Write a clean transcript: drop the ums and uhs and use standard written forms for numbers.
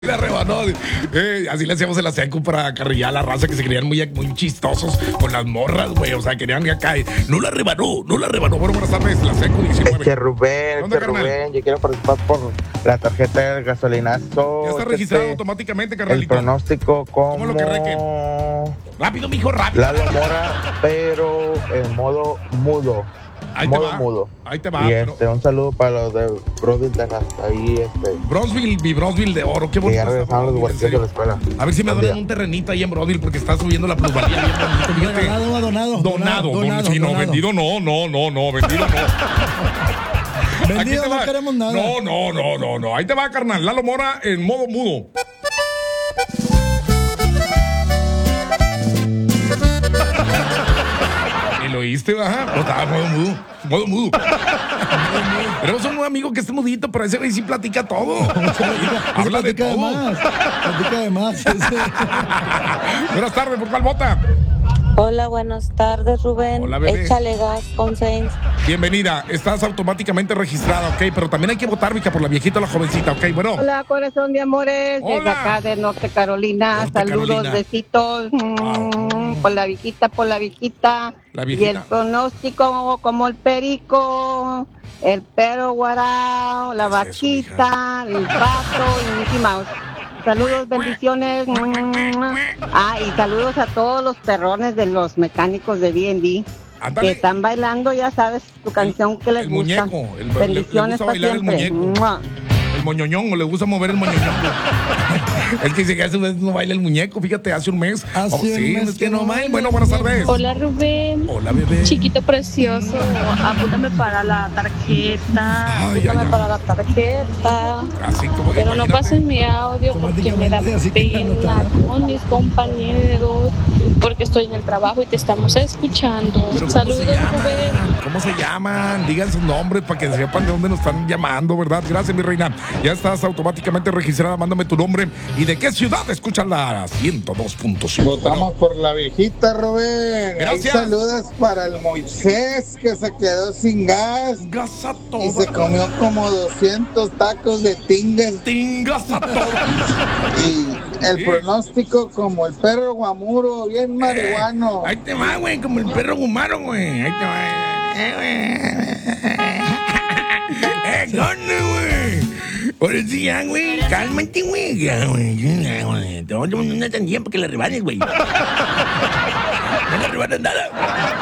La rebanó. Así le hacíamos en la secu para carrillar a la raza que se creían muy chistosos con las morras, güey. O sea, querían que acá. No la rebanó. Bueno, buenas tardes, la secu 19. Rubén, yo quiero participar por la tarjeta del gasolinazo. Ya está registrado automáticamente, El carnalito. pronóstico ¿Cómo lo que reque? Rápido, mijo, rápido. Lalo Mora, pero en modo mudo. Ahí te va. Y un saludo para los de Brosville, Texas. Ahí, Brosville de oro. Qué que ya bonito. regresaron los guardias de la escuela. A ver si me donan un terrenito ahí en Brosville porque está subiendo la plusvalía bien bonito. Fíjate. Donado. Sí, no, vendido no. Vendido no. Vendido no queremos nada. No. Ahí te va, carnal. Lalo Mora en modo mudo. ¿Lo oíste? Ajá. No, estaba modo mudo. Tenemos un amigo que es mudito, pero ese güey sí platica todo. Habla de todo. Platica de más. Buenas tardes, ¿por cuál vota? Hola, buenas tardes, Rubén. Hola, bebé. Échale gas con Sainz. Bienvenida, estás automáticamente registrada, ok, pero también hay que votar, Mica, por la viejita o la jovencita, ok, bueno. Hola, corazón de amores, Hola. desde acá de Norte Carolina. Saludos, Carolina. Besitos. Por la viejita. La Y viejita. el pronóstico como el perico, el perro guarao, la ¿Qué es eso, vaquita, el pato y Mickey Mouse. Saludos, bendiciones. Y saludos a todos los perrones de los mecánicos de B&B. Ándale. Que están bailando, ya sabes, tu canción que les el gusta. muñeco, Bendiciones le gusta para bailar el siempre. muñeco. ¡Mua! El moñoñón, o le gusta mover el moñoñón. Es que dice que hace un mes no baila el muñeco, fíjate, hace un mes. Hace un mes es que que no no baila. baila. Bueno, buenas tardes. Hola Rubén, Hola, bebé. chiquito precioso, apúntame para la tarjeta, Ay, Dame ay, para la tarjeta. así como pero no imagínate. pasen mi audio porque me da Automáticamente, así que pena con mis compañeros, porque estoy en el trabajo y te estamos escuchando. Pero ¿cómo Saludos se llaman? Rubén. ¿Cómo se llaman? Digan sus nombres para que sepan de dónde nos están llamando, ¿verdad? Gracias, mi reina. Ya estás automáticamente registrada. Mándame tu nombre y de qué ciudad escuchan la 102.5. Votamos por la viejita, Rubén. Gracias. Ahí saludos para el Moisés, que se quedó sin gas Tingas a y se todo. comió como 200 tacos de tingas. Tingas a todo. Y el Sí. pronóstico como el perro guamuro, bien marihuano. Ahí te va, güey, como el perro humano, güey. Ahí te va. ¡Gana, güey! Ahora sí, ya, güey. Cálmate, güey. Ya, güey. Te voy a dar una tangente para que la rebanes, güey. No le rebanes nada.